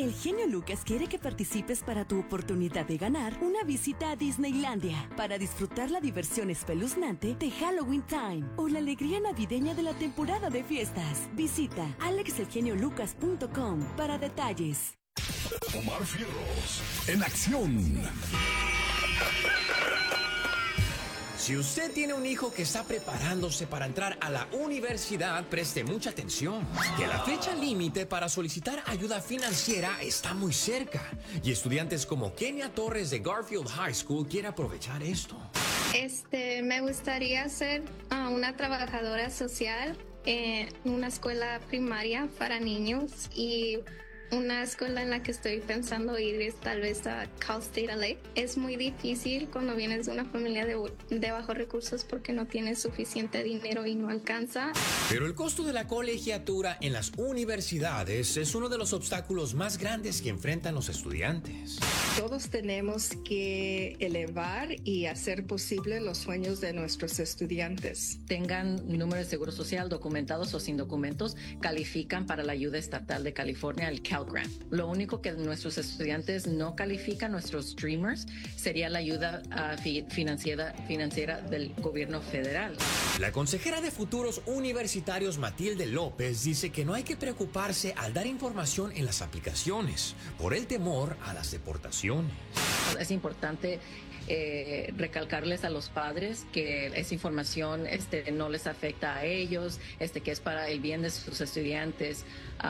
El genio Lucas quiere que participes para tu oportunidad de ganar una visita a Disneylandia para disfrutar la diversión espeluznante de Halloween Time o la alegría navideña de la temporada de fiestas. Visita alexelgeniolucas.com para detalles. Omar Fierros en acción. Si usted tiene un hijo que está preparándose para entrar a la universidad, preste mucha atención, que la fecha límite para solicitar ayuda financiera está muy cerca. Y estudiantes como Kenia Torres de Garfield High School quieren aprovechar esto. Me gustaría ser una trabajadora social en una escuela primaria para niños, y una escuela en la que estoy pensando ir es tal vez a Cal State LA. Es muy difícil cuando vienes de una familia de bajos recursos porque no tienes suficiente dinero y no alcanza. Pero el costo de la colegiatura en las universidades es uno de los obstáculos más grandes que enfrentan los estudiantes. Todos tenemos que elevar y hacer posible los sueños de nuestros estudiantes. Tengan número de seguro social, documentados o sin documentos, califican para la ayuda estatal de California, el Cal Grant. Lo único que nuestros estudiantes no califican, nuestros Dreamers, sería la ayuda financiera del gobierno federal. La consejera de futuros universitarios Matilde López dice que no hay que preocuparse al dar información en las aplicaciones por el temor a las deportaciones. Es importante recalcarles a los padres que esa información no les afecta a ellos, que es para el bien de sus estudiantes,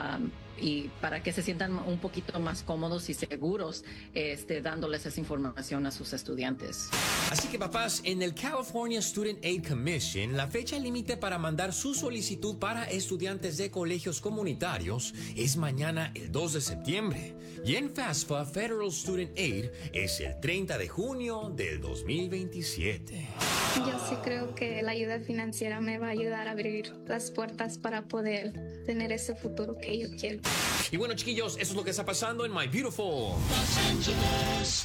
y para que se sientan un poquito más cómodos y seguros dándoles esa información a sus estudiantes. Así que papás, en el California Student Aid Commission, la fecha límite para mandar su solicitud para estudiantes de colegios comunitarios es mañana, el 2 de septiembre. Y en FAFSA, Federal Student Aid, es el 30 de junio del 2027. Yo sí creo que la ayuda financiera me va a ayudar a abrir las puertas para poder tener ese futuro que yo quiero. Y bueno, chiquillos, eso es lo que está pasando en My Beautiful Los Ángeles.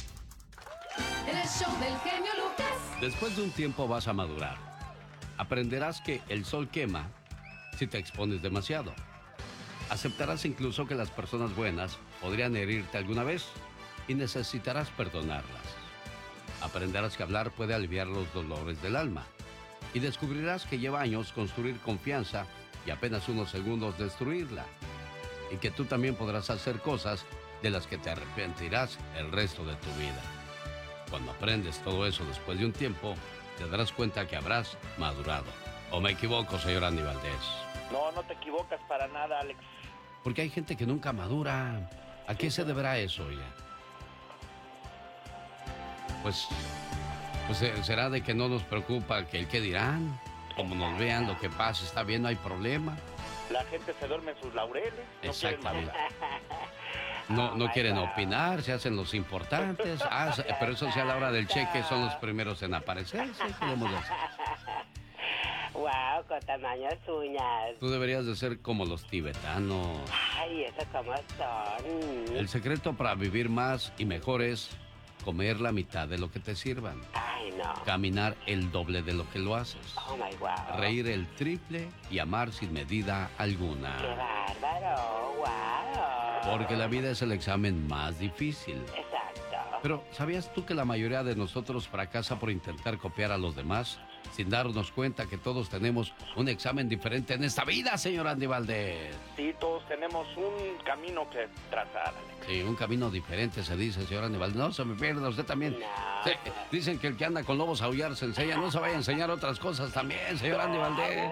El show del genio Lucas. Después de un tiempo vas a madurar. Aprenderás que el sol quema si te expones demasiado. Aceptarás incluso que las personas buenas podrían herirte alguna vez y necesitarás perdonarlas. Aprenderás que hablar puede aliviar los dolores del alma. Y descubrirás que lleva años construir confianza y apenas unos segundos destruirla. Y que tú también podrás hacer cosas de las que te arrepentirás el resto de tu vida. Cuando aprendes todo eso después de un tiempo, te darás cuenta que habrás madurado. ¿O me equivoco, señor Andy Valdés? No, no te equivocas para nada, Alex. Porque hay gente que nunca madura. ¿A qué se deberá eso, oye? Pues será de que no nos preocupa que el qué dirán. Como nos vean, lo que pasa está bien, no hay problema. La gente se duerme en sus laureles. Exactamente. No quieren opinar, se hacen los importantes. Pero eso sí, a la hora del cheque son los primeros en aparecer. Sí, podemos decir. Wow, con tamaños uñas. Tú deberías de ser como los tibetanos. Ay, ¿eso cómo son? El secreto para vivir más y mejor es comer la mitad de lo que te sirvan. Ay, no. Caminar el doble de lo que lo haces. Oh, my wow. Reír el triple y amar sin medida alguna. ¡Qué bárbaro! ¡Wow! Porque la vida es el examen más difícil. Exacto. Pero, ¿sabías tú que la mayoría de nosotros fracasa por intentar copiar a los demás? Sin darnos cuenta que todos tenemos un examen diferente en esta vida, señor Andy Valdés. Sí, todos tenemos un camino que trazar, Alex. Sí, un camino diferente se dice, señor Andy Valdés. No se me pierda, usted también. No. Sí, dicen que el que anda con lobos a aullar se enseña. No se vaya a enseñar otras cosas también, señor Andy Valdés.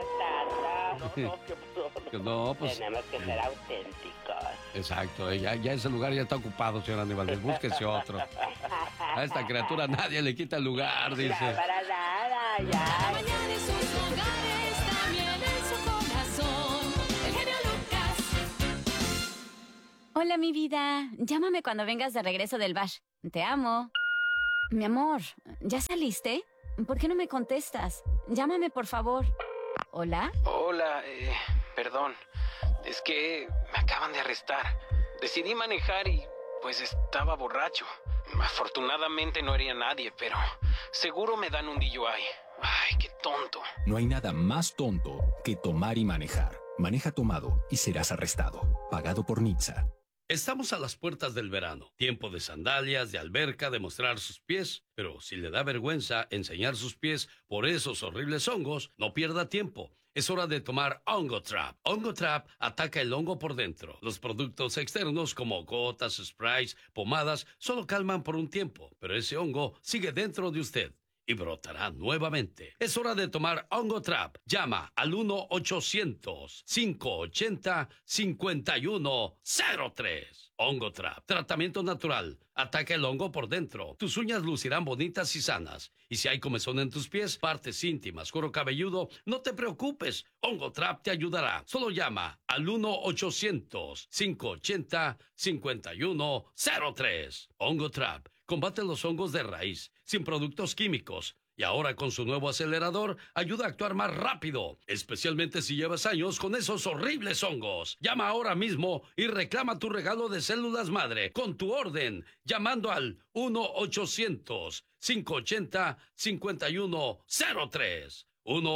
No, pues tenemos que ser auténticos. Exacto, ya ese lugar ya está ocupado, señor Andy Valdés. Búsquese otro. A esta criatura nadie le quita el lugar, dice. No, para nada, ya. Mañana en sus hogares, también en su corazón. El genio Lucas. Hola, mi vida. Llámame cuando vengas de regreso del bash. Te amo. Mi amor, ¿ya saliste? ¿Por qué no me contestas? Llámame, por favor. ¿Hola? Hola, perdón. Es que me acaban de arrestar. Decidí manejar y pues estaba borracho. Afortunadamente no hería a nadie, pero seguro me dan un DUI. Ay, qué tonto. No hay nada más tonto que tomar y manejar. Maneja tomado y serás arrestado. Pagado por NHTSA. Estamos a las puertas del verano, tiempo de sandalias, de alberca, de mostrar sus pies, pero si le da vergüenza enseñar sus pies por esos horribles hongos, no pierda tiempo. Es hora de tomar Hongo Trap. Hongo Trap ataca el hongo por dentro. Los productos externos como gotas, sprays, pomadas, solo calman por un tiempo, pero ese hongo sigue dentro de usted y brotará nuevamente. Es hora de tomar Hongo Trap. Llama al 1-800-580-5103. Hongo Trap. Tratamiento natural. Ataca el hongo por dentro. Tus uñas lucirán bonitas y sanas. Y si hay comezón en tus pies, partes íntimas, cuero cabelludo, no te preocupes. Hongo Trap te ayudará. Solo llama al 1-800-580-5103. Hongo Trap. Combate los hongos de raíz, sin productos químicos. Y ahora con su nuevo acelerador, ayuda a actuar más rápido, especialmente si llevas años con esos horribles hongos. Llama ahora mismo y reclama tu regalo de células madre con tu orden, llamando al 1-800-580-5103.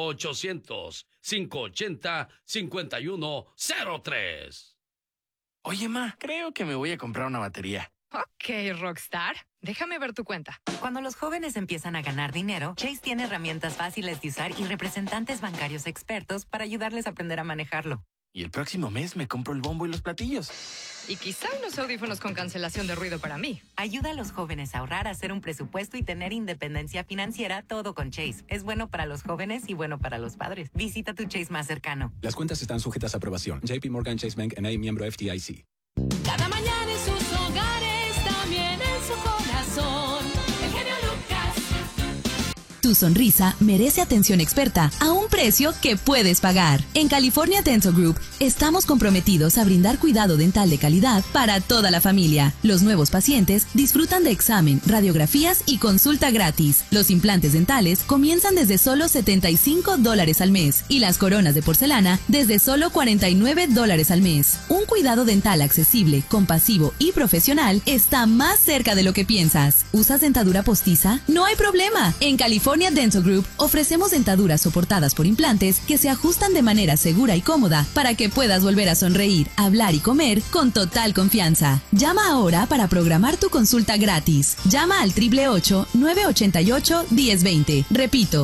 1-800-580-5103. Oye, ma, creo que me voy a comprar una batería. Ok, Rockstar. Déjame ver tu cuenta. Cuando los jóvenes empiezan a ganar dinero, Chase tiene herramientas fáciles de usar y representantes bancarios expertos para ayudarles a aprender a manejarlo. Y el próximo mes me compro el bombo y los platillos. Y quizá unos audífonos con cancelación de ruido para mí. Ayuda a los jóvenes a ahorrar, a hacer un presupuesto y tener independencia financiera, todo con Chase. Es bueno para los jóvenes y bueno para los padres. Visita tu Chase más cercano. Las cuentas están sujetas a aprobación. JP Morgan Chase Bank N.A., miembro FDIC. Cada mañana en sus hogares, también en su corazón. El genio Lucas. Tu sonrisa merece atención experta a un precio que puedes pagar. En California Dental Group estamos comprometidos a brindar cuidado dental de calidad para toda la familia. Los nuevos pacientes disfrutan de examen, radiografías y consulta gratis. Los implantes dentales comienzan desde solo $75 al mes y las coronas de porcelana desde solo $49 al mes. Un cuidado dental accesible, compasivo y profesional está más cerca de lo que piensas. ¿Usas dentadura postiza? No hay problema. En California Dental Group ofrecemos dentaduras soportadas por implantes que se ajustan de manera segura y cómoda para que puedas volver a sonreír, hablar y comer con total confianza. Llama ahora para programar tu consulta gratis. Llama al 888-988-1020. Repito,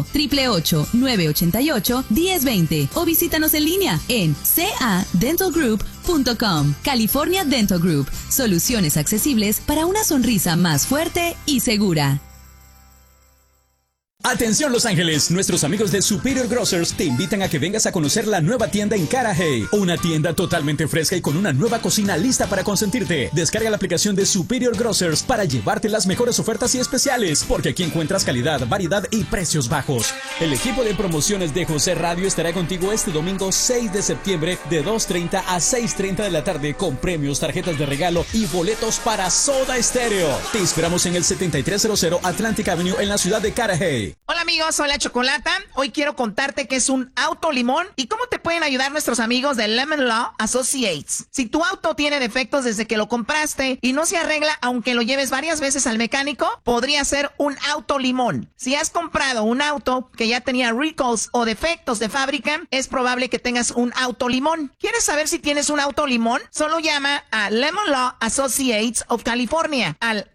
888-988-1020 o visítanos en línea en cadentalgroup.com. California Dental Group. Soluciones accesibles para una sonrisa más fuerte y segura. Atención Los Ángeles, nuestros amigos de Superior Grocers te invitan a que vengas a conocer la nueva tienda en Carajay, una tienda totalmente fresca y con una nueva cocina lista para consentirte. Descarga la aplicación de Superior Grocers para llevarte las mejores ofertas y especiales, porque aquí encuentras calidad, variedad y precios bajos. El equipo de promociones de José Radio estará contigo este domingo 6 de septiembre de 2:30 a 6:30 de la tarde con premios, tarjetas de regalo y boletos para Soda Stereo. Te esperamos en el 7300 Atlantic Avenue en la ciudad de Carajay. Hola amigos, soy la Chocolata. Hoy quiero contarte qué es un auto limón y cómo te pueden ayudar nuestros amigos de Lemon Law Associates. Si tu auto tiene defectos desde que lo compraste y no se arregla aunque lo lleves varias veces al mecánico, podría ser un auto limón. Si has comprado un auto que ya tenía recalls o defectos de fábrica, es probable que tengas un auto limón. ¿Quieres saber si tienes un auto limón? Solo llama a Lemon Law Associates of California al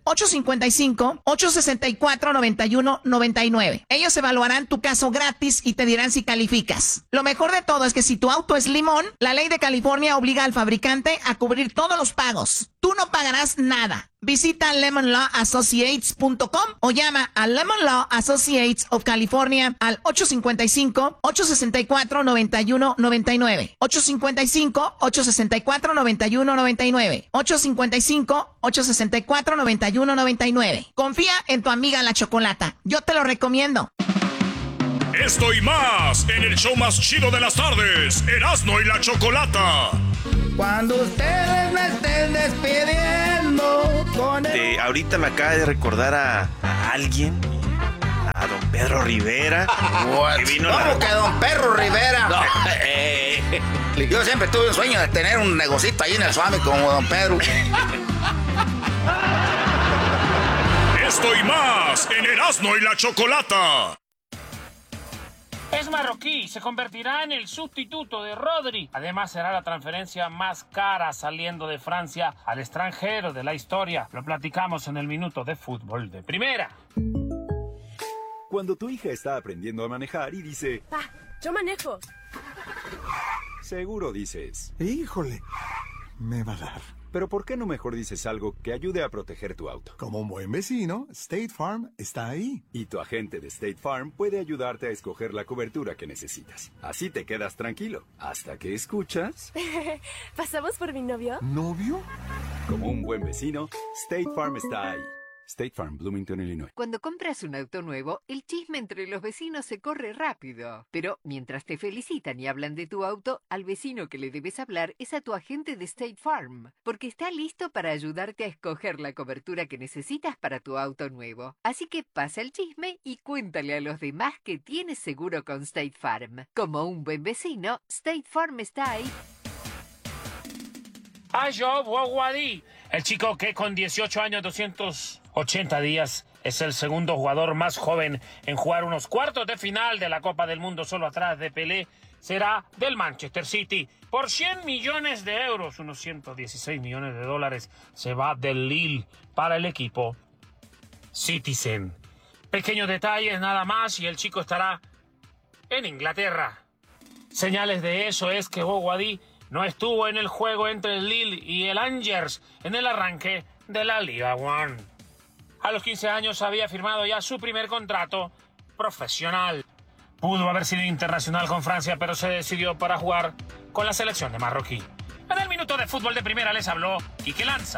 855-864-9199. Ellos evaluarán tu caso gratis y te dirán si calificas. Lo mejor de todo es que si tu auto es limón, la ley de California obliga al fabricante a cubrir todos los pagos. Tú no pagarás nada. Visita lemonlawassociates.com o llama a Lemon Law Associates of California al 855-864-9199. 855-864-9199. 855-864-9199. Confía en tu amiga la Chocolata. Yo te lo recomiendo. Esto y más en el show más chido de las tardes, Erasmo y la Chocolata. Cuando ustedes me estén despidiendo con el... Ahorita me acaba de recordar a alguien, a don Pedro Rivera. Que vino ¿Cómo que don Pedro Rivera? No, yo siempre tuve un sueño de tener un negocito ahí en el Suami como don Pedro. Esto y más en Erasmo y la Chocolata. Es marroquí y se convertirá en el sustituto de Rodri. Además, será la transferencia más cara saliendo de Francia al extranjero de la historia. Lo platicamos en el Minuto de Fútbol de Primera. Cuando tu hija está aprendiendo a manejar y dice... Pa, yo manejo. Seguro dices... Híjole, me va a dar. Pero ¿por qué no mejor dices algo que ayude a proteger tu auto? Como un buen vecino, State Farm está ahí. Y tu agente de State Farm puede ayudarte a escoger la cobertura que necesitas. Así te quedas tranquilo, hasta que escuchas... ¿Pasamos por mi novio? ¿Novio? Como un buen vecino, State Farm está ahí. State Farm, Bloomington, Illinois. Cuando compras un auto nuevo, el chisme entre los vecinos se corre rápido. Pero mientras te felicitan y hablan de tu auto, al vecino que le debes hablar es a tu agente de State Farm, porque está listo para ayudarte a escoger la cobertura que necesitas para tu auto nuevo. Así que pasa el chisme y cuéntale a los demás que tienes seguro con State Farm. Como un buen vecino, State Farm está ahí. Ayoub Ouadi, el chico que con 18 años 280 días es el segundo jugador más joven en jugar unos cuartos de final de la Copa del Mundo solo atrás de Pelé, será del Manchester City. Por 100 millones de euros, unos 116 millones de dólares, se va del Lille para el equipo Citizen. Pequeños detalles nada más y el chico estará en Inglaterra. Señales de eso es que Ouadi no estuvo en el juego entre el Lille y el Angers en el arranque de la Liga One. A los 15 años había firmado ya su primer contrato profesional. Pudo haber sido internacional con Francia, pero se decidió para jugar con la selección de Marroquí. En el Minuto de Fútbol de Primera les habló Quique Lanza.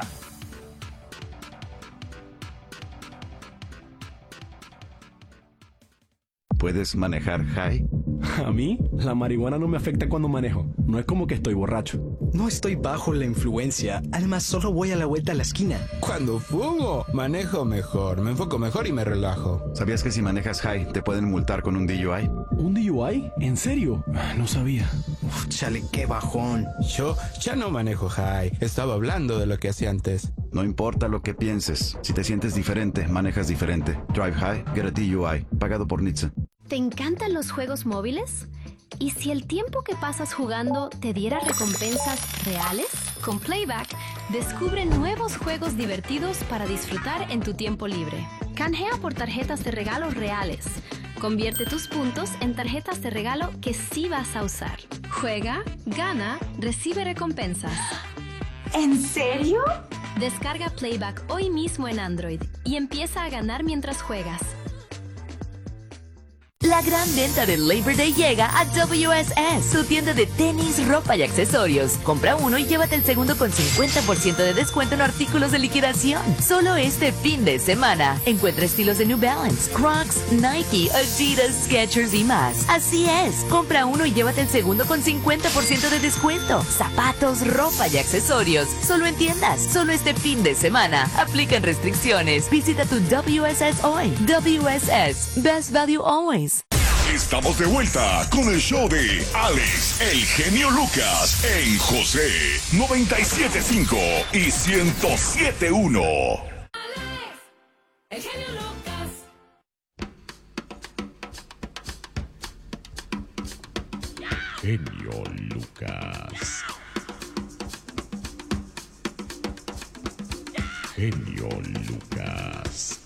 ¿Puedes manejar high? A mí, la marihuana no me afecta cuando manejo. No es como que estoy borracho. No estoy bajo la influencia. Además, solo voy a la vuelta a la esquina. Cuando fumo, manejo mejor, me enfoco mejor y me relajo. ¿Sabías que si manejas high te pueden multar con un DUI? ¿Un DUI? ¿En serio? No sabía. Uf, chale, qué bajón. Yo ya no manejo high. Estaba hablando de lo que hacía antes. No importa lo que pienses. Si te sientes diferente, manejas diferente. Drive high, get a DUI. Pagado por NHTSA. ¿Te encantan los juegos móviles? ¿Y si el tiempo que pasas jugando te diera recompensas reales? Con Playback, descubre nuevos juegos divertidos para disfrutar en tu tiempo libre. Canjea por tarjetas de regalo reales. Convierte tus puntos en tarjetas de regalo que sí vas a usar. Juega, gana, recibe recompensas. ¿En serio? Descarga Playback hoy mismo en Android y empieza a ganar mientras juegas. La gran venta del Labor Day llega a WSS, su tienda de tenis, ropa y accesorios. Compra uno y llévate el segundo con 50% de descuento en artículos de liquidación. Solo este fin de semana. Encuentra estilos de New Balance, Crocs, Nike, Adidas, Skechers y más. Así es, compra uno y llévate el segundo con 50% de descuento. Zapatos, ropa y accesorios. Solo en tiendas, solo este fin de semana. Aplican restricciones. Visita tu WSS hoy. WSS, Best Value Always. Estamos de vuelta con el show de Alex, el genio Lucas, en José 97.5 y 107.1. Alex, el genio Lucas. Genio Lucas. Genio Lucas.